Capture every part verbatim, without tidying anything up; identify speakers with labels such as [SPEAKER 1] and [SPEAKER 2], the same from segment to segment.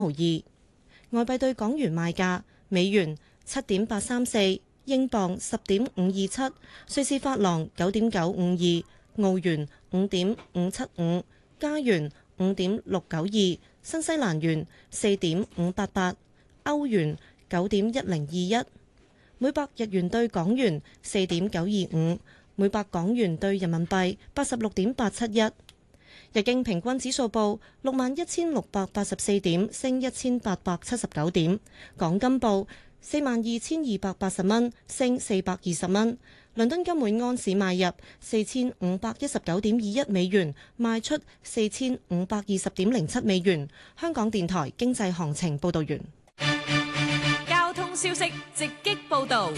[SPEAKER 1] 毫二。外幣對港元賣價：美元七點八三四，英鎊十點五二七，瑞士法郎九點九五二，澳元五點五七五，加元五點六九二，新西蘭元四點五八八，歐元九點一零二一，每百日元對港元四點九二五，每百港元對人民幣八十六點八七一。日經平均指數報六萬一千六百八十四點，升一千八百七十九點。港金報四萬二千二百八十蚊，升四百二十蚊。倫敦金每安士買入四千五百一十九點二一美元，賣出四千五百二十點零七美元。香港電台經濟行情報道完。
[SPEAKER 2] 交通消息直擊報道。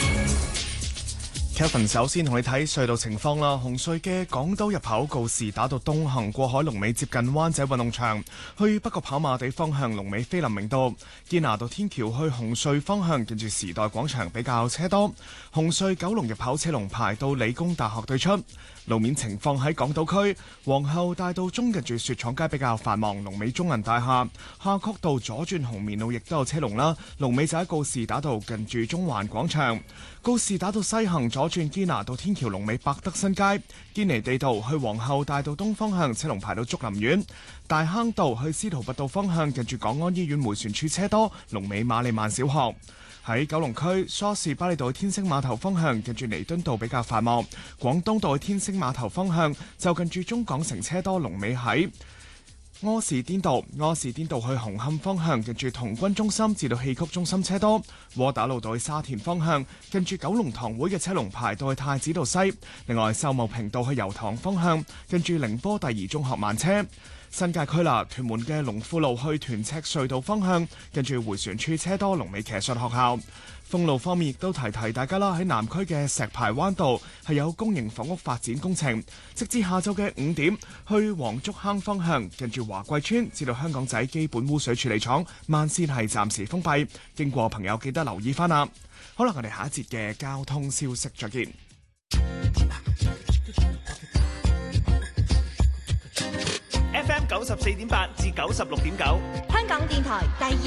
[SPEAKER 3] Kevin 首先同你睇隧道情況啦。紅隧嘅港島入口告士打道東行過海龍尾接近灣仔運動場，去北角跑馬地方向龍尾菲林明道。堅拿道天橋去紅隧方向近住時代廣場比較車多。紅隧九龍入口車龍排到理工大學對出。路面情況喺港島區皇后大道中近住雪廠街比較繁忙，龍尾中銀大廈。夏慤道左轉紅棉路亦都有車龍啦，龍尾就喺告士打道近住中環廣場。告士打道西行左轉堅拿道天橋龍尾百德新街。堅尼地道去皇后大道東方向車龍排到竹林苑。大坑道去司徒拔道方向近住港安醫院迴旋處車多，龍尾瑪利曼小學。喺九龍區梳士巴利道去天星碼頭方向近住彌敦道比較繁忙。廣東道去天星碼頭方向就近住中港城車多，龍尾喺柯士甸道。柯士甸道去紅磡方向近住童軍中心至到戲曲中心車多。窩打老道去沙田方向近住九龍塘會嘅車龍排到去太子道西。另外秀茂坪道去油塘方向近住寧波第二中學慢車。新界區啦，屯門嘅龍富路去屯赤隧道方向近住迴旋處車多，龍尾騎術學校。封路方面亦都提提大家啦，喺南區嘅石排灣道係有公營房屋發展工程，直至下晝嘅五點，去黃竹坑方向近住華貴村至到香港仔基本污水處理廠慢線係暫時封閉，經過朋友記得留意翻啦。好啦，我哋下一節嘅交通消息再見。
[SPEAKER 4] F M 九十四點八至九十六點九，
[SPEAKER 2] 香港電台第二